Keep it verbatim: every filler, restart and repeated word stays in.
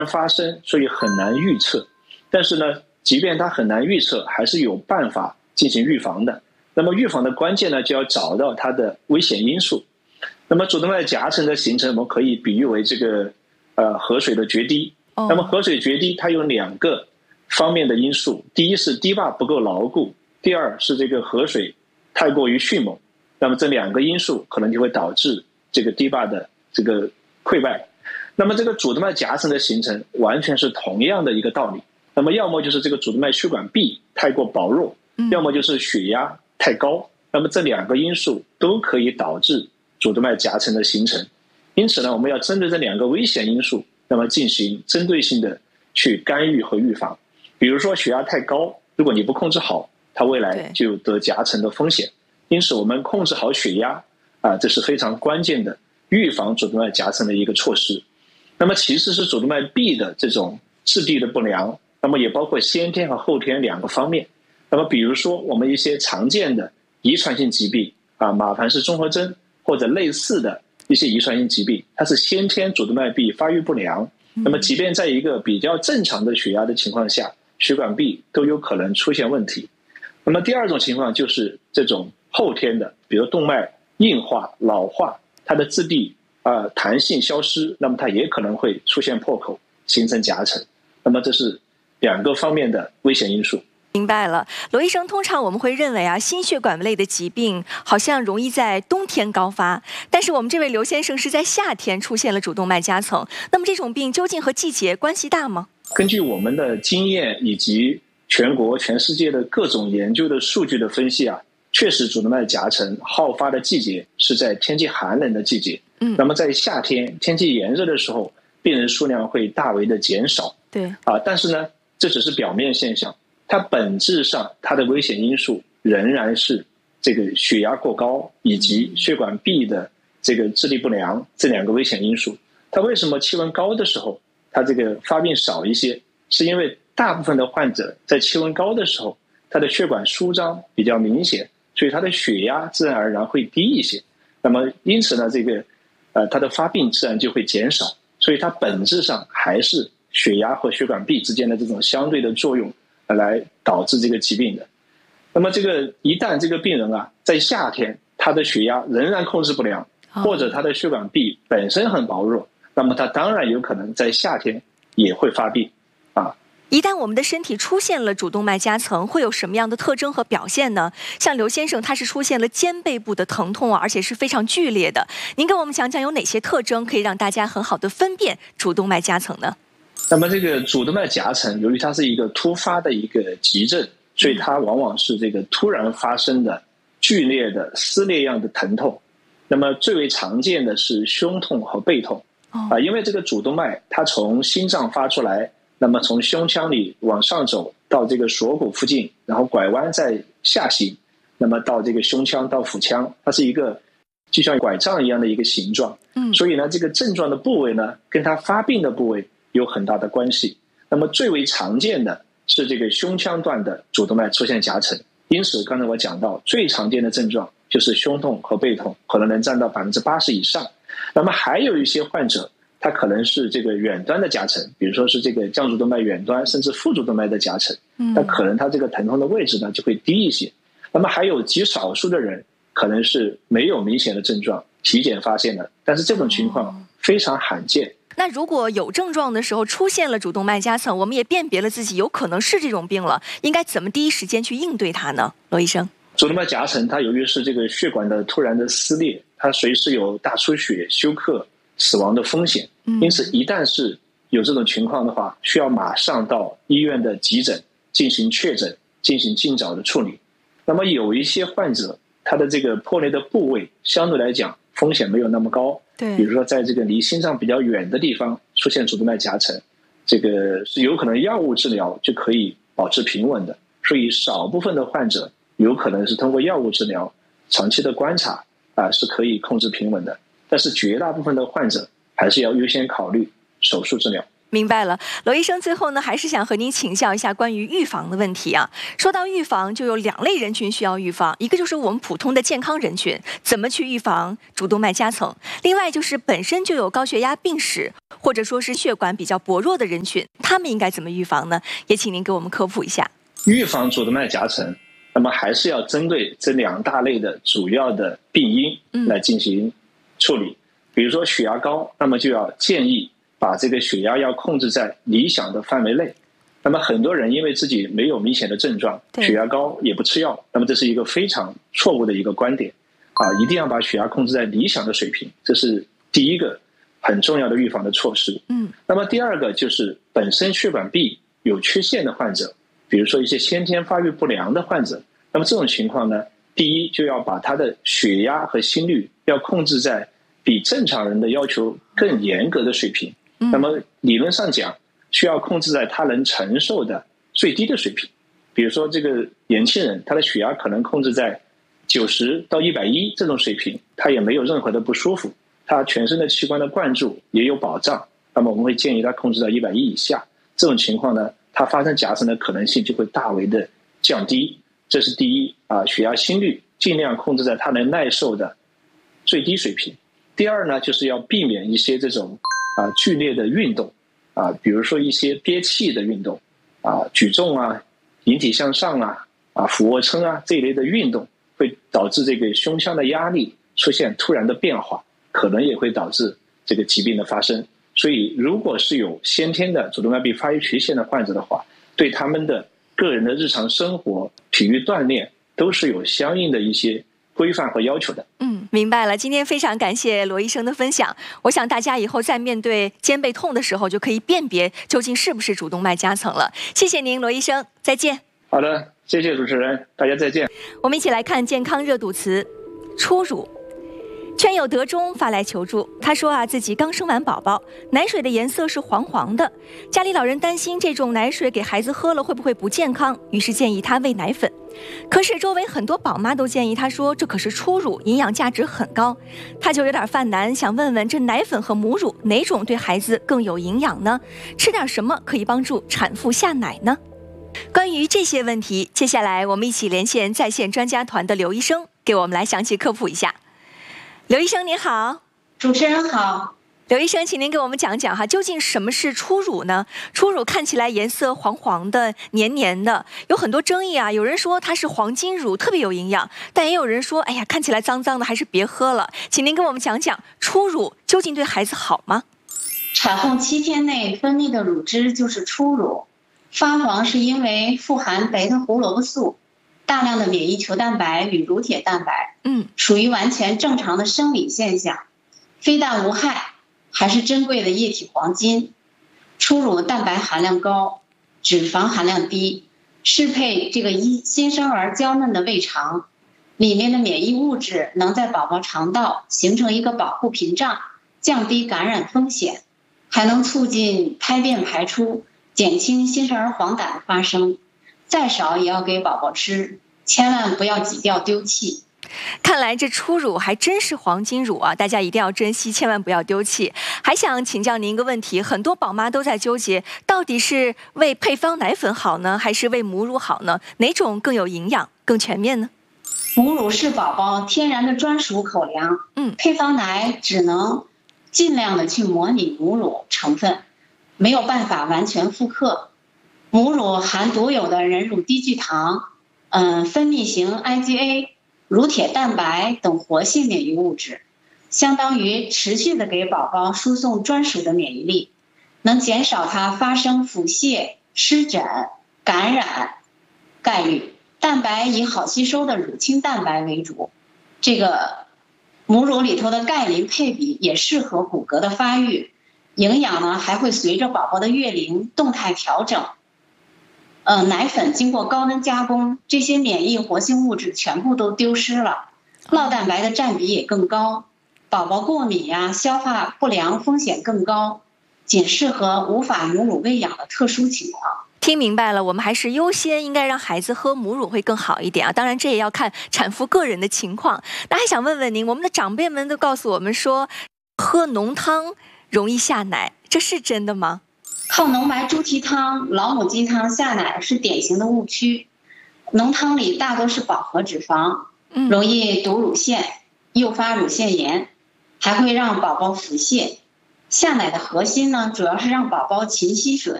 发生，所以很难预测。但是呢，即便它很难预测，还是有办法进行预防的。那么预防的关键呢，就要找到它的危险因素。那么主动脉夹层的形成，我们可以比喻为这个呃河水的决堤。那么河水决堤，它有两个方面的因素：第一是堤坝不够牢固，第二是这个河水太过于迅猛。那么这两个因素可能就会导致这个堤坝的这个溃败。那么这个主动脉夹层的形成完全是同样的一个道理。那么要么就是这个主动脉血管壁太过薄弱，要么就是血压太高。那么这两个因素都可以导致主动脉夹层的形成。因此呢，我们要针对这两个危险因素，那么进行针对性的去干预和预防。比如说血压太高，如果你不控制好，它未来就有得夹层的风险。因此我们控制好血压啊，这是非常关键的预防主动脉夹层的一个措施。那么其次是主动脉壁的这种质地的不良，那么也包括先天和后天两个方面。那么比如说我们一些常见的遗传性疾病啊，马凡氏综合征或者类似的一些遗传性疾病，它是先天主动脉壁发育不良。那么即便在一个比较正常的血压的情况下，血管壁都有可能出现问题。那么第二种情况就是这种后天的，比如动脉硬化、老化，它的质地呃弹性消失，那么它也可能会出现破口，形成夹层。那么这是两个方面的危险因素。 明白了，罗医生，通常我们会认为啊，心血管类的疾病好像容易在冬天高发，但是我们这位刘先生是在夏天出现了主动脉夹层，那么这种病究竟和季节关系大吗？ 根据我们的经验以及全国全世界的各种研究的数据的分析啊，确实主动脉夹层好发的季节是在天气寒冷的季节。嗯，那么在夏天天气炎热的时候，病人数量会大为的减少。 对啊，但是呢，这只是表面现象。它本质上它的危险因素仍然是这个血压过高以及血管壁的这个质地不良这两个危险因素。它为什么气温高的时候它这个发病少一些？是因为大部分的患者在气温高的时候，他的血管舒张比较明显，所以他的血压自然而然会低一些。那么因此呢，这个呃他的发病自然就会减少。所以它本质上还是血压和血管壁之间的这种相对的作用来导致这个疾病的。那么这个一旦这个病人啊，在夏天他的血压仍然控制不良，或者他的血管壁本身很薄弱，那么他当然有可能在夏天也会发病啊。 一旦我们的身体出现了主动脉夹层，会有什么样的特征和表现呢？像刘先生他是出现了肩背部的疼痛，而且是非常剧烈的。您给我们讲讲有哪些特征可以让大家很好的分辨主动脉夹层呢？ 那么这个主动脉夹层，由于它是一个突发的一个急症，所以它往往是这个突然发生的剧烈的撕裂样的疼痛。那么最为常见的是胸痛和背痛啊，因为这个主动脉它从心脏发出来，那么从胸腔里往上走到这个锁骨附近，然后拐弯再下行，那么到这个胸腔到腹腔，它是一个就像拐杖一样的一个形状。嗯，所以呢，这个症状的部位呢，跟它发病的部位有很大的关系。那么最为常见的是这个胸腔段的主动脉出现夹层，因此刚才我讲到最常见的症状就是胸痛和背痛，可能能占到百分之八十以上。那么还有一些患者，他可能是这个远端的夹层，比如说是这个降主动脉远端甚至副主动脉的夹层，那可能他这个疼痛的位置呢就会低一些。那么还有极少数的人可能是没有明显的症状，体检发现的，但是这种情况非常罕见。 那如果有症状的时候出现了主动脉夹层，我们也辨别了自己有可能是这种病了，应该怎么第一时间去应对它呢？罗医生， 主动脉夹层它由于是这个血管的突然的撕裂，它随时有大出血、休克、死亡的风险，因此一旦是有这种情况的话，需要马上到医院的急诊进行确诊，进行尽早的处理。那么有一些患者他的这个破裂的部位相对来讲风险没有那么高，对，比如说在这个离心脏比较远的地方出现主动脉夹层，这个是有可能药物治疗就可以保持平稳的。所以少部分的患者有可能是通过药物治疗长期的观察啊是可以控制平稳的，但是绝大部分的患者还是要优先考虑手术治疗。 明白了，罗医生，最后呢，还是想和您请教一下关于预防的问题啊。说到预防，就有两类人群需要预防，一个就是我们普通的健康人群，怎么去预防主动脉夹层；另外就是本身就有高血压病史或者说是血管比较薄弱的人群，他们应该怎么预防呢？也请您给我们科普一下。 预防主动脉夹层，那么还是要针对这两大类的主要的病因来进行处理。嗯、比如说血压高，那么就要建议把这个血压要控制在理想的范围内。那么很多人因为自己没有明显的症状，血压高也不吃药，那么这是一个非常错误的一个观点啊！一定要把血压控制在理想的水平，这是第一个很重要的预防的措施。嗯，那么第二个就是本身血管壁有缺陷的患者，比如说一些先天发育不良的患者，那么这种情况呢，第一就要把他的血压和心率要控制在比正常人的要求更严格的水平。那么理论上讲，需要控制在他能承受的最低的水平。比如说这个年轻人，他的血压可能控制在九十到一百一这种水平，他也没有任何的不舒服，他全身的器官的灌注也有保障，那么我们会建议他控制在一百一以下。这种情况呢，他发生夹层的可能性就会大为的降低。这是第一啊，血压心率尽量控制在他能耐受的最低水平。第二呢，就是要避免一些这种啊剧烈的运动啊，比如说一些憋气的运动啊，举重啊、引体向上啊、啊俯卧撑啊这一类的运动，会导致这个胸腔的压力出现突然的变化，可能也会导致这个疾病的发生。所以，如果是有先天的主动脉壁发育缺陷的患者的话，对他们的个人的日常生活、体育锻炼都是有相应的一些规范和要求的。 嗯，明白了。今天非常感谢罗医生的分享。我想大家以后在面对肩背痛的时候，就可以辨别究竟是不是主动脉夹层了。谢谢您，罗医生，再见。 好的，谢谢主持人，大家再见。 我们一起来看健康热度词：初乳。圈友德中发来求助，他说啊，自己刚生完宝宝，奶水的颜色是黄黄的，家里老人担心这种奶水给孩子喝了会不会不健康，于是建议他喂奶粉。可是周围很多宝妈都建议他说，这可是初乳，营养价值很高，他就有点犯难，想问问这奶粉和母乳哪种对孩子更有营养呢？吃点什么可以帮助产妇下奶呢？关于这些问题，接下来我们一起连线在线专家团的刘医生，给我们来详细科普一下。刘医生您好。 主持人好。 刘医生，请您给我们讲讲哈，究竟什么是初乳呢？初乳看起来颜色黄黄的、黏黏的，有很多争议啊。有人说它是黄金乳，特别有营养，但也有人说，哎呀，看起来脏脏的，还是别喝了。请您给我们讲讲初乳究竟对孩子好吗？ 产后七天内分泌的乳汁就是初乳，发黄是因为富含贝塔胡萝卜素、大量的免疫球蛋白与乳铁蛋白，嗯，属于完全正常的生理现象，非但无害，还是珍贵的液体黄金。初乳蛋白含量高，脂肪含量低，适配这个一新生儿娇嫩的胃肠，里面的免疫物质能在宝宝肠道形成一个保护屏障，降低感染风险，还能促进排便排出，减轻新生儿黄疸的发生。再少也要给宝宝吃，千万不要挤掉丢弃。 看来这初乳还真是黄金乳啊，大家一定要珍惜，千万不要丢弃。还想请教您一个问题，很多宝妈都在纠结，到底是喂配方奶粉好呢，还是喂母乳好呢？哪种更有营养、更全面呢？ 母乳是宝宝天然的专属口粮，嗯，配方奶只能尽量的去模拟母乳成分，没有办法完全复刻。母乳含独有的人乳低聚糖、嗯，分泌型 I G A、乳铁蛋白等活性免疫物质，相当于持续的给宝宝输送专属的免疫力，能减少它发生腹泻、湿疹、感染概率。蛋白以好吸收的乳清蛋白为主，这个母乳里头的钙磷配比也适合骨骼的发育，营养呢还会随着宝宝的月龄动态调整。呃，奶粉经过高温加工，这些免疫活性物质全部都丢失了，酪蛋白的占比也更高，宝宝过敏呀、啊、消化不良风险更高，仅适合无法母乳喂养的特殊情况。 听明白了，我们还是优先应该让孩子喝母乳会更好一点啊。当然，这也要看产妇个人的情况。那还想问问您，我们的长辈们都告诉我们说，喝浓汤容易下奶，这是真的吗？ 靠浓白猪蹄汤、老母鸡汤下奶是典型的误区。浓汤里大多是饱和脂肪，容易堵乳腺，诱发乳腺炎，还会让宝宝腹泻。下奶的核心呢，主要是让宝宝勤吸水，